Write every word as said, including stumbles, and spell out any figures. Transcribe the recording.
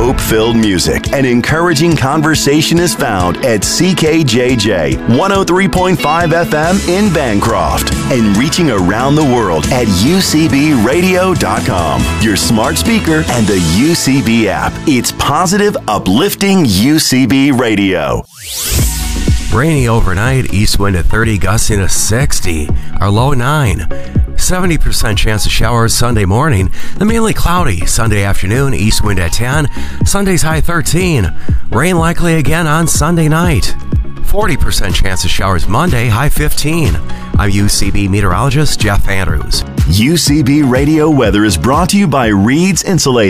hope-filled music and encouraging conversation is found at C K J J one oh three point five F M in Bancroft and reaching around the world at U C B radio dot com, your smart speaker and the U C B app. It's positive, uplifting U C B radio. Rainy overnight, east wind at thirty, gusting to sixty. Our low nine. seventy percent chance of showers Sunday morning. Then mainly cloudy Sunday afternoon, east wind at ten. Sunday's high thirteen. Rain likely again on Sunday night. forty percent chance of showers Monday, high fifteen. I'm U C B meteorologist Jeff Andrews. U C B Radio weather is brought to you by Reed's Insulation.